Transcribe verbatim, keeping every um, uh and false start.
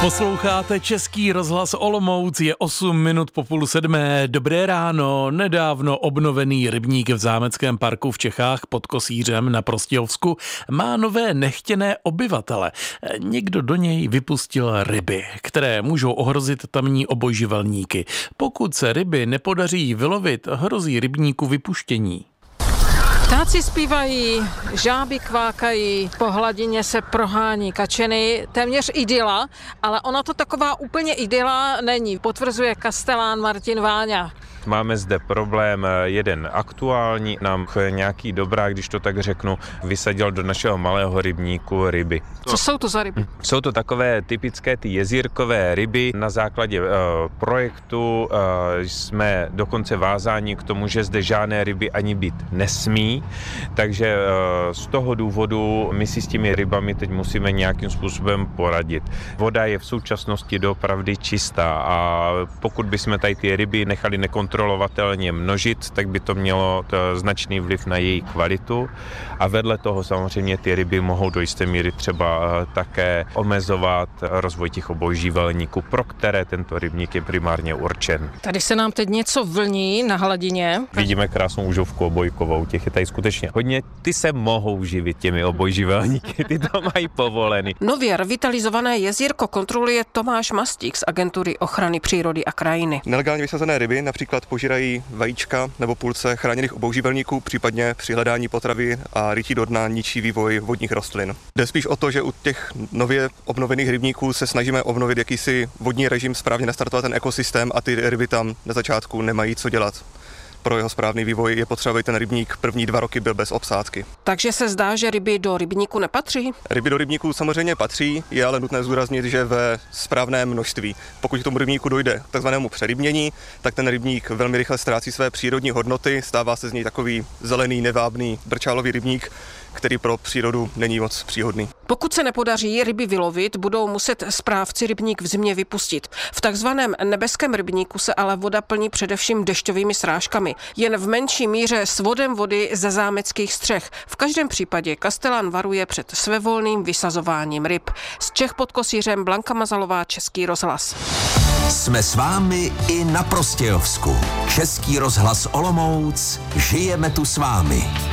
Posloucháte Český rozhlas Olomouc, je osm minut po půl sedmé. Dobré ráno, nedávno obnovený rybník v Zámeckém parku v Čechách pod Kosířem na Prostějovsku má nové nechtěné obyvatele. Někdo do něj vypustil ryby, které můžou ohrozit tamní obojživelníky. Pokud se ryby nepodaří vylovit, hrozí rybníku vypuštění. Ptáci zpívají, žáby kvákají, po hladině se prohání kačeny, téměř idyla, ale ona to taková úplně idyla není, potvrzuje kastelán Martin Váňa. Máme zde problém jeden aktuální, nám nějaký dobrák, když to tak řeknu, vysadil do našeho malého rybníku ryby. Co jsou to za ryby? Jsou to takové typické ty jezírkové ryby. Na základě uh, projektu uh, jsme dokonce vázáni k tomu, že zde žádné ryby ani být nesmí, takže uh, z toho důvodu my si s těmi rybami teď musíme nějakým způsobem poradit. Voda je v současnosti doopravdy čistá a pokud bychom tady ty ryby nechali nekontrolovat, kontrolovatelně množit, tak by to mělo to značný vliv na její kvalitu a vedle toho samozřejmě ty ryby mohou do jisté míry třeba také omezovat rozvoj těch obojživelníků, pro které tento rybník je primárně určen. Tady se nám teď něco vlní na hladině. Vidíme krásnou užovku obojkovou, těch je tady skutečně hodně. Ty se mohou živit těmi obojživelníky, ty to mají povoleny. Nově revitalizované jezírko kontroluje Tomáš Mastík z Agentury ochrany přírody a krajiny. Nelegálně vysazené ryby například požírají vajíčka nebo půlce chráněných obojživelníků, případně při hledání potravy a rytí do dna ničí vývoj vodních rostlin. Jde spíš o to, že u těch nově obnovených rybníků se snažíme obnovit jakýsi vodní režim, správně nastartovat ten ekosystém a ty ryby tam na začátku nemají co dělat. Pro jeho správný vývoj je potřeba, aby ten rybník první dva roky byl bez obsádky. Takže se zdá, že ryby do rybníku nepatří? Ryby do rybníku samozřejmě patří, je ale nutné zdůraznit, že ve správném množství. Pokud k tomu rybníku dojde k takzvanému přerybnění, tak ten rybník velmi rychle ztrácí své přírodní hodnoty, stává se z něj takový zelený, nevábný, brčálový rybník, který pro přírodu není moc příhodný. Pokud se nepodaří ryby vylovit, budou muset správci rybník v zimě vypustit. V takzvaném nebeském rybníku se ale voda plní především dešťovými srážkami. Jen v menší míře s vodem vody ze zámeckých střech. V každém případě kastelán varuje před svévolným vysazováním ryb. Z Čech pod Kosířem Blanka Mazalová, Český rozhlas. Jsme s vámi i na Prostějovsku. Český rozhlas Olomouc, žijeme tu s vámi.